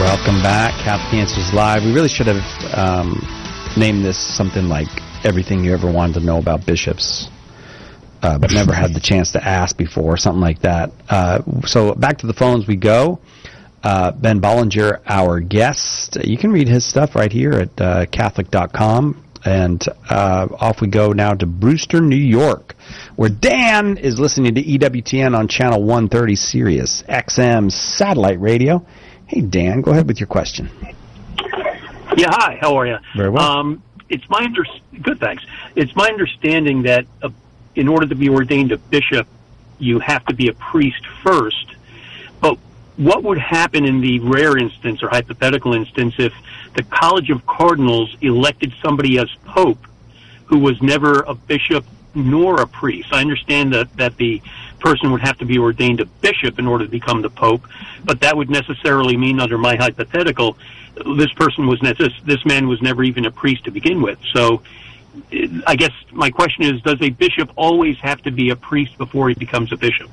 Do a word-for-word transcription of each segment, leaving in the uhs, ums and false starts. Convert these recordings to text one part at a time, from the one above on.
Welcome back, Catholic Answers Live. We really should have um, named this something like Everything You Ever Wanted to Know About Bishops, uh, but never had the chance to ask before, something like that. Uh, so back to the phones we go. Uh, Ben Bollinger, our guest. You can read his stuff right here at uh, Catholic dot com. And uh, off we go now to Brewster, New York, where Dan is listening to E W T N on Channel one thirty Sirius X M satellite radio. Hey, Dan, go ahead with your question. Yeah, hi. How are you? Very well. Um, it's my under- good, thanks. It's my understanding that uh, in order to be ordained a bishop, you have to be a priest first. But what would happen in the rare instance or hypothetical instance if the College of Cardinals elected somebody as pope who was never a bishop nor a priest? I understand that, that the person would have to be ordained a bishop in order to become the pope, but that would necessarily mean, under my hypothetical, this person was ne- this, this man was never even a priest to begin with. So I guess my question is, does a bishop always have to be a priest before he becomes a bishop?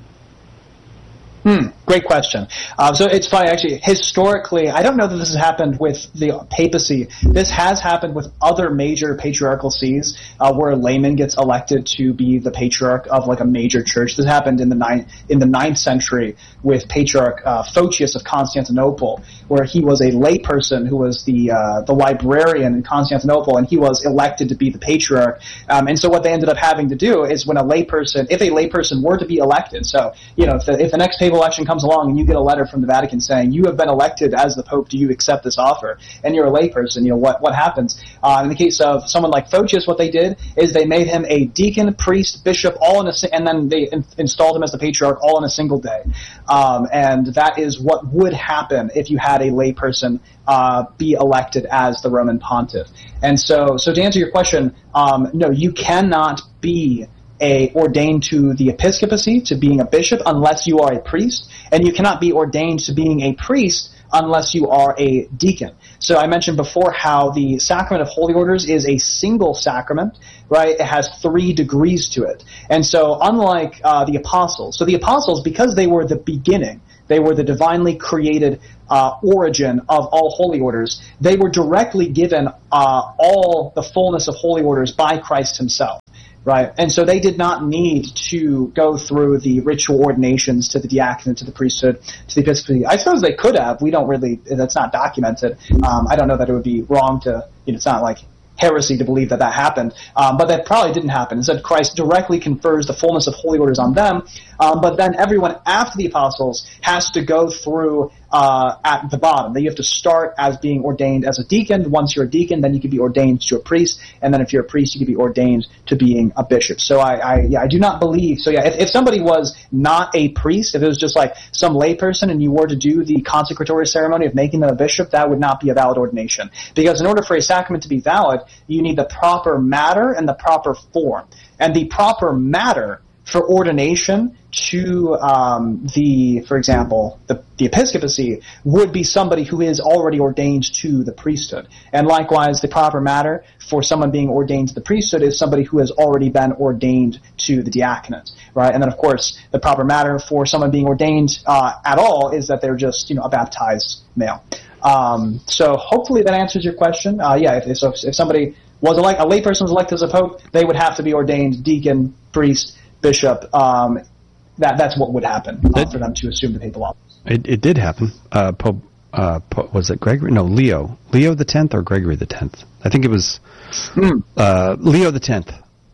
Hmm, great question. Uh, so it's funny, actually, historically, I don't know that this has happened with the papacy. This has happened with other major patriarchal sees, uh, where a layman gets elected to be the patriarch of like a major church. This happened in the ninth, in the ninth century with Patriarch uh, Photius of Constantinople, where he was a layperson who was the uh, the librarian in Constantinople, and he was elected to be the patriarch. Um, and so what they ended up having to do is when a layperson, if a layperson were to be elected, so, you know, if the, if the next papal election comes along and you get a letter from the Vatican saying you have been elected as the Pope, do you accept this offer? And you're a layperson, you know, what what happens? Uh, in the case of someone like Photius, what they did is they made him a deacon, priest, bishop, all in a, and then they in, installed him as the patriarch all in a single day. Um, and that is what would happen if you had a layperson uh, be elected as the Roman pontiff. And so, so to answer your question, um, no, you cannot be a ordained to the episcopacy, to being a bishop, unless you are a priest, and you cannot be ordained to being a priest unless you are a deacon. So I mentioned before how the sacrament of holy orders is a single sacrament, right? It has three degrees to it. And so unlike uh, the apostles, so the apostles, because they were the beginning, they were the divinely created uh, origin of all holy orders, they were directly given uh, all the fullness of holy orders by Christ himself. Right, and so they did not need to go through the ritual ordinations to the diaconate, to the priesthood, to the episcopacy. I suppose they could have. We don't really, that's not documented. Um, I don't know that it would be wrong to, you know, it's not like heresy to believe that that happened, um, but that probably didn't happen. Instead, Christ directly confers the fullness of holy orders on them, um, but then everyone after the apostles has to go through uh, at the bottom. That you have to start as being ordained as a deacon. Once you're a deacon, then you can be ordained to a priest, and then if you're a priest, you can be ordained to being a bishop. So I, I yeah, I do not believe. So yeah, if, if somebody was not a priest, if it was just like some layperson, and you were to do the consecratory ceremony of making them a bishop, that would not be a valid ordination. Because in order for a sacrament to be valid, you need the proper matter and the proper form. And the proper matter for ordination to um, the, for example, the, the episcopacy would be somebody who is already ordained to the priesthood. And likewise, the proper matter for someone being ordained to the priesthood is somebody who has already been ordained to the diaconate, right? And then, of course, the proper matter for someone being ordained uh, at all is that they're just, you know, a baptized male. Um, so hopefully that answers your question. Uh, yeah, if, so if somebody was elect, a layperson was elected as a pope, they would have to be ordained deacon, priest, bishop. Um, that that's what would happen uh, it, for them to assume the papal office. It, it did happen. Uh, Pope, uh, Pope, was it Gregory? No, Leo. Leo the Tenth or Gregory the Tenth? I think it was mm. uh, Leo the Tenth.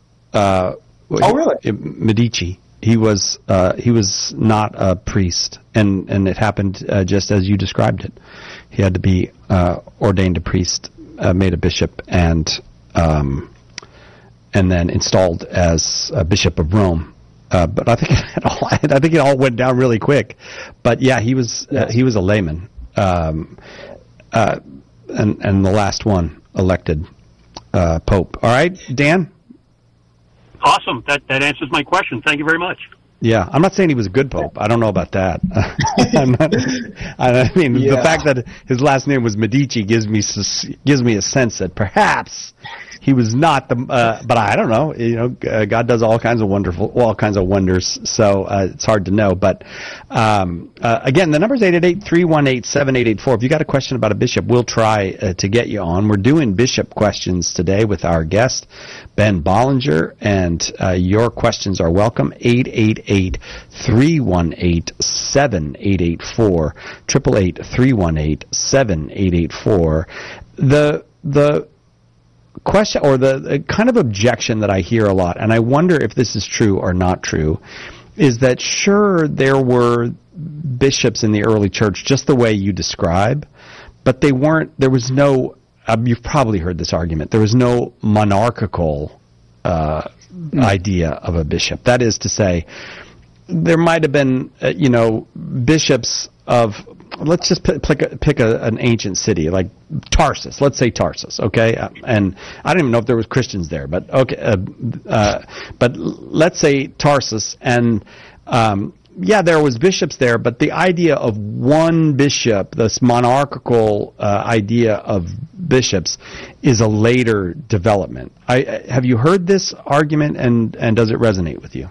Uh, oh, really? Medici. He was uh, he was not a priest, and, and it happened uh, just as you described it. He had to be uh, ordained a priest, uh, made a bishop, and um, and then installed as a bishop of Rome. Uh, but I think it all, I think it all went down really quick. But yeah, he was yes. uh, he was a layman, um, uh, and and the last one elected uh, pope. All right, Dan. Awesome. That that answers my question. Thank you very much. Yeah, I'm not saying he was a good pope. I don't know about that. I'm not, I mean, yeah. The fact that his last name was Medici gives me gives me a sense that perhaps he was not the. Uh, but I don't know. You know, uh, God does all kinds of wonderful, all kinds of wonders. So uh, it's hard to know. But um, uh, again, the number is eight eight eight, three one eight, seven eight eight four. If you got a question about a bishop, we'll try uh, to get you on. We're doing bishop questions today with our guest, Ben Bollinger, and uh, your questions are welcome. eight eight eight, three one eight, seven eight eight four. eight eight eight, three one eight, seven eight eight four. The the question, or the, the kind of objection that I hear a lot, and I wonder if this is true or not true, is that sure, there were bishops in the early church just the way you describe, but they weren't, there was no, uh, you've probably heard this argument, there was no monarchical uh, mm. idea of a bishop. That is to say, there might have been, uh, you know, bishops of, let's just pick, pick, a, pick a, an ancient city like Tarsus. Let's say Tarsus, okay? Uh, and I don't even know if there was Christians there, but okay. Uh, uh, but let's say Tarsus, and um, yeah, there was bishops there, but the idea of one bishop, this monarchical uh, idea of bishops, is a later development. I, have you heard this argument, and, and does it resonate with you?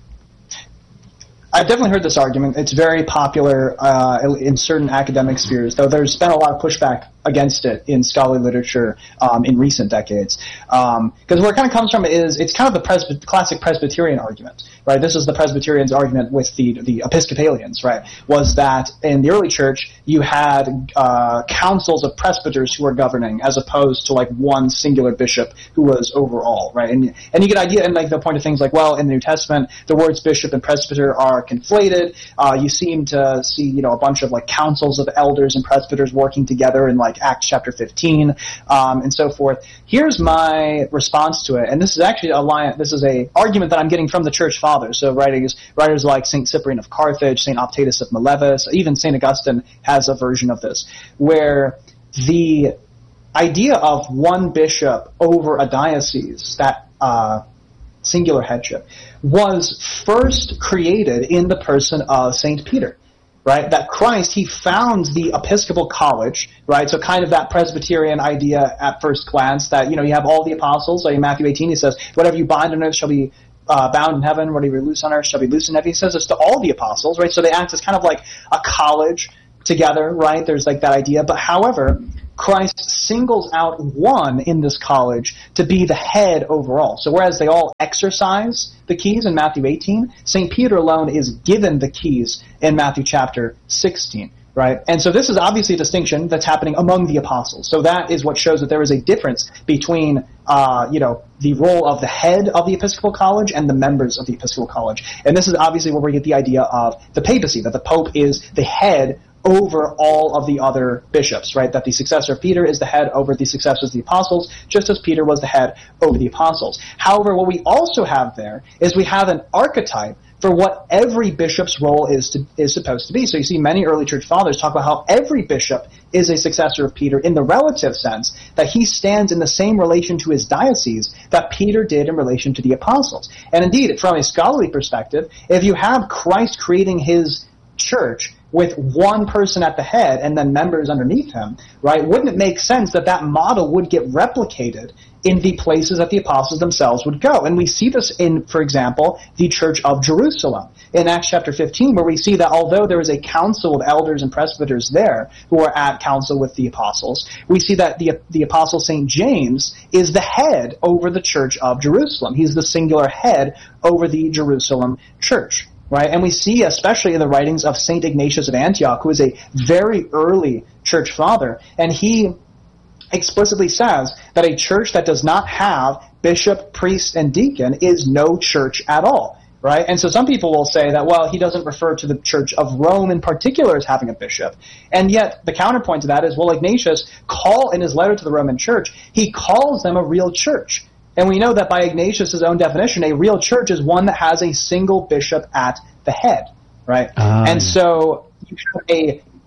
I've definitely heard this argument. It's very popular uh, in certain academic spheres, though there's been a lot of pushback against it in scholarly literature um, in recent decades. Because um, where it kind of comes from is it's kind of the Presby- classic Presbyterian argument, right? This is the Presbyterians' argument with the the Episcopalians, right? Was that in the early church you had uh, councils of presbyters who were governing, as opposed to like one singular bishop who was over all, right? And and you get idea, and like the point of things like, well, in the New Testament, the words bishop and presbyter are conflated. Uh, you seem to see, you know, a bunch of like councils of elders and presbyters working together in like Acts chapter fifteen, um, and so forth. Here's my response to it, and this is actually a line, this is a argument that I'm getting from the church fathers. So writers, writers like Saint Cyprian of Carthage, Saint Optatus of Miletus, even Saint Augustine has a version of this, where the idea of one bishop over a diocese, that uh, singular headship, was first created in the person of Saint Peter. Right, that Christ, he founds the Episcopal College, right? So kind of that Presbyterian idea at first glance that, you know, you have all the apostles. Like in Matthew eighteen, he says, whatever you bind on earth shall be uh, bound in heaven, whatever you loose on earth shall be loose in heaven. He says this to all the apostles, right? So they act as kind of like a college together, right? There's like that idea. But however, Christ singles out one in this college to be the head overall. So whereas they all exercise the keys in Matthew eighteen, Saint Peter alone is given the keys in Matthew chapter sixteen, right? And so this is obviously a distinction that's happening among the apostles. So that is what shows that there is a difference between, uh, you know, the role of the head of the Episcopal College and the members of the Episcopal College. And this is obviously where we get the idea of the papacy, that the Pope is the head over all of the other bishops, right? That the successor of Peter is the head over the successors of the apostles, just as Peter was the head over the apostles. However, what we also have there is we have an archetype for what every bishop's role is to, is supposed to be. So you see many early church fathers talk about how every bishop is a successor of Peter in the relative sense, that he stands in the same relation to his diocese that Peter did in relation to the apostles. And indeed, from a scholarly perspective, if you have Christ creating his church with one person at the head and then members underneath him, right, wouldn't it make sense that that model would get replicated in the places that the apostles themselves would go? And we see this in, for example, the Church of Jerusalem in Acts chapter fifteen, where we see that although there is a council of elders and presbyters there who are at council with the apostles, we see that the, the apostle Saint James is the head over the Church of Jerusalem. He's the singular head over the Jerusalem church. Right, and we see, especially in the writings of Saint Ignatius of Antioch, who is a very early church father, and he explicitly says that a church that does not have bishop, priest, and deacon is no church at all. Right, and so some people will say that, well, he doesn't refer to the Church of Rome in particular as having a bishop, and yet the counterpoint to that is, well, Ignatius call in his letter to the Roman Church, he calls them a real church. And we know that by Ignatius' own definition, a real church is one that has a single bishop at the head, right? Um. And so you have a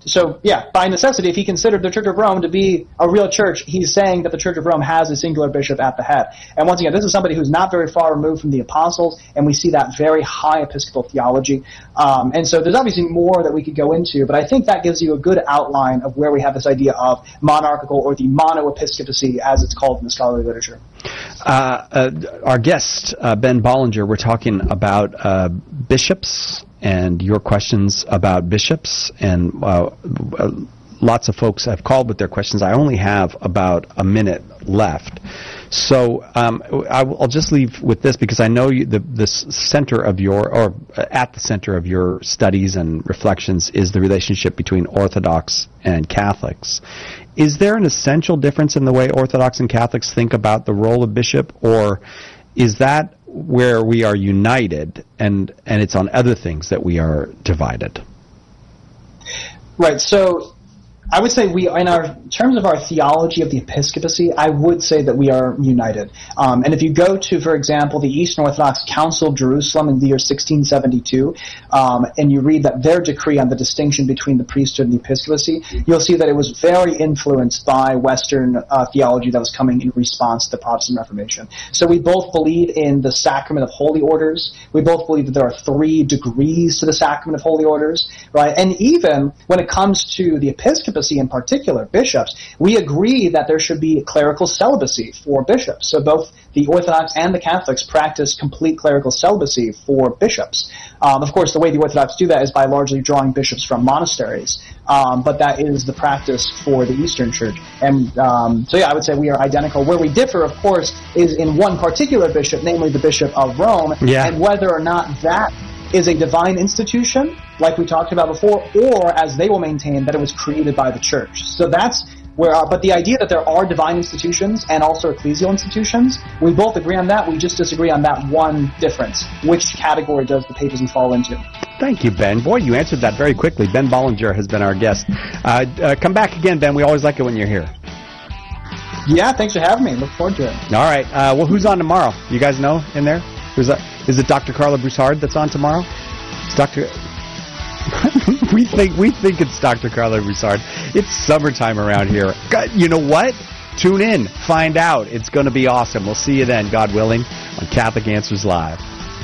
So, yeah, by necessity, if he considered the Church of Rome to be a real church, he's saying that the Church of Rome has a singular bishop at the head. And once again, this is somebody who's not very far removed from the apostles, and we see that very high episcopal theology. Um, and so there's obviously more that we could go into, but I think that gives you a good outline of where we have this idea of monarchical, or the monoepiscopacy, as it's called in the scholarly literature. Uh, uh, our guest, uh, Ben Bollinger, we're talking about uh, bishops and your questions about bishops, and uh, uh, lots of folks have called with their questions. I only have about a minute left. So um, I, I'll just leave with this, because I know you, the, the center of your, or at the center of your studies and reflections is the relationship between Orthodox and Catholics. Is there an essential difference in the way Orthodox and Catholics think about the role of bishop, or is that where we are united, and, and it's on other things that we are divided? Right, so I would say we, in our in terms of our theology of the episcopacy, I would say that we are united. Um, and if you go to, for example, the Eastern Orthodox Council of Jerusalem in the year sixteen seventy-two, um, and you read that their decree on the distinction between the priesthood and the episcopacy, you'll see that it was very influenced by Western uh, theology that was coming in response to the Protestant Reformation. So we both believe in the sacrament of holy orders. We both believe that there are three degrees to the sacrament of holy orders, right? And even when it comes to the episcopacy, in particular, bishops, we agree that there should be clerical celibacy for bishops. So both the Orthodox and the Catholics practice complete clerical celibacy for bishops. Um, of course, the way the Orthodox do that is by largely drawing bishops from monasteries, um, but that is the practice for the Eastern Church. And um, so, yeah, I would say we are identical. Where we differ, of course, is in one particular bishop, namely the Bishop of Rome, yeah. and whether or not that is a divine institution, like we talked about before, or, as they will maintain, that it was created by the church. So that's where, our, but the idea that there are divine institutions and also ecclesial institutions, we both agree on that. We just disagree on that one difference. Which category does the papacy fall into? Thank you, Ben. Boy, you answered that very quickly. Ben Bollinger has been our guest. Uh, uh, come back again, Ben. We always like it when you're here. Yeah, thanks for having me. Look forward to it. All right. Uh, well, who's on tomorrow? You guys know in there? Who's that? Is it Doctor Carla Broussard that's on tomorrow? It's Doctor we think we think it's Doctor Carla Broussard. It's summertime around here. God, you know what? Tune in, find out. It's going to be awesome. We'll see you then, God willing, on Catholic Answers Live.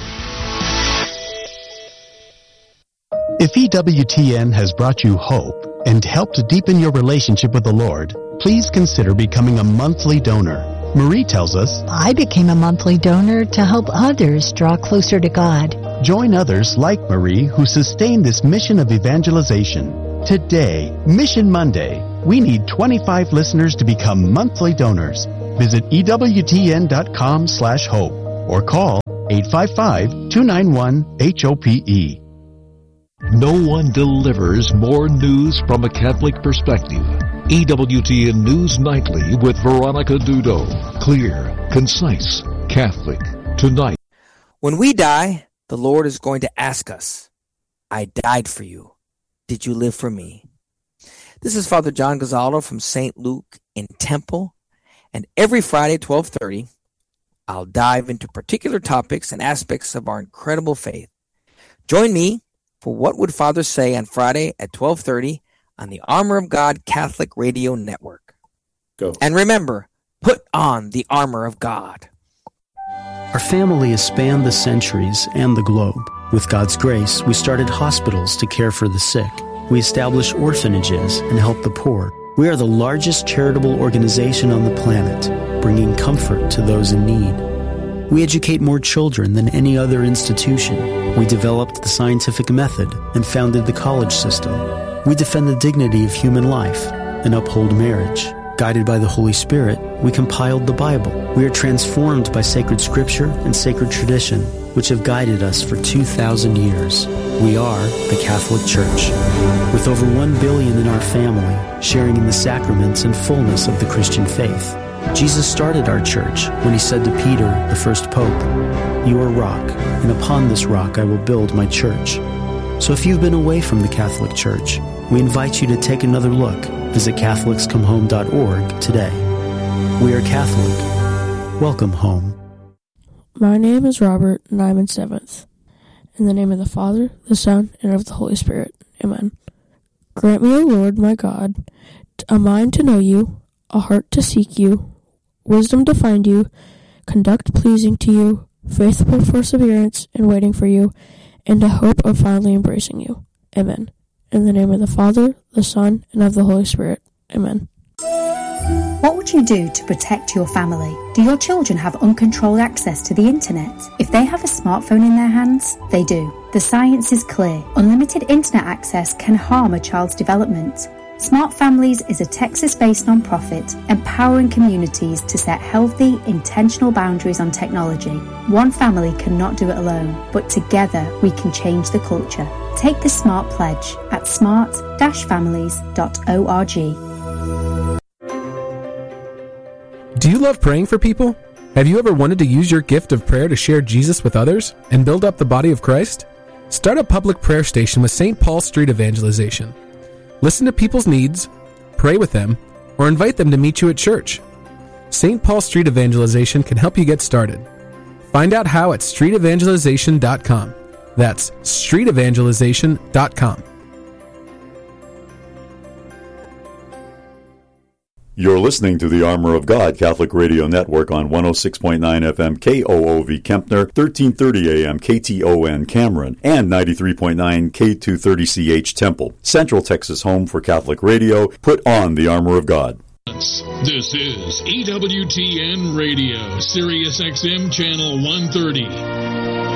If E W T N has brought you hope and helped deepen your relationship with the Lord, please consider becoming a monthly donor. Marie tells us, I became a monthly donor to help others draw closer to God. Join others like Marie who sustain this mission of evangelization. Today, Mission Monday, we need twenty-five listeners to become monthly donors. Visit E W T N dot com slash hope or call eight five five, two nine one, H O P E. No one delivers more news from a Catholic perspective. E W T N News Nightly with Veronica Dudo. Clear, concise, Catholic. Tonight. When we die, the Lord is going to ask us, I died for you. Did you live for me? This is Father John Gonzalo from Saint Luke in Temple. And every Friday at twelve thirty, I'll dive into particular topics and aspects of our incredible faith. Join me for What Would Father Say on Friday at twelve thirty on the Armor of God Catholic Radio Network. Go. And remember, put on the armor of God. Our family has spanned the centuries and the globe. With God's grace, we started hospitals to care for the sick. We established orphanages and helped the poor. We are the largest charitable organization on the planet, bringing comfort to those in need. We educate more children than any other institution. We developed the scientific method and founded the college system. We defend the dignity of human life and uphold marriage. Guided by the Holy Spirit, we compiled the Bible. We are transformed by sacred scripture and sacred tradition, which have guided us for two thousand years. We are the Catholic Church. With over one billion in our family, sharing in the sacraments and fullness of the Christian faith. Jesus started our church when he said to Peter, the first pope, "You are rock, and upon this rock I will build my church." So if you've been away from the Catholic Church, we invite you to take another look. Visit Catholics Come Home dot org today. We are Catholic. Welcome home. My name is Robert, and I'm in seventh. In the name of the Father, the Son, and of the Holy Spirit. Amen. Grant me, O Lord my God, a mind to know you, a heart to seek you, wisdom to find you, conduct pleasing to you, faithful perseverance in waiting for you, and a hope of finally embracing you. Amen. In the name of the Father, the Son, and of the Holy Spirit. Amen. What would you do to protect your family? Do your children have uncontrolled access to the internet? If they have a smartphone in their hands, they do. The science is clear. Unlimited internet access can harm a child's development. Smart Families is a Texas-based nonprofit empowering communities to set healthy, intentional boundaries on technology. One family cannot do it alone, but together we can change the culture. Take the SMART pledge at smart dash families dot org. Do you love praying for people? Have you ever wanted to use your gift of prayer to share Jesus with others and build up the body of Christ? Start a public prayer station with Saint Paul Street Evangelization. Listen to people's needs, pray with them, or invite them to meet you at church. Saint Paul Street Evangelization can help you get started. Find out how at street evangelization dot com. That's street evangelization dot com. You're listening to the Armor of God Catholic Radio Network on one oh six point nine F M K O O V Kempner, thirteen thirty A M K T O N Cameron, and ninety-three point nine K two thirty C H Temple. Central Texas home for Catholic radio. Put on the Armor of God. This is E W T N Radio, Sirius X M Channel one thirty.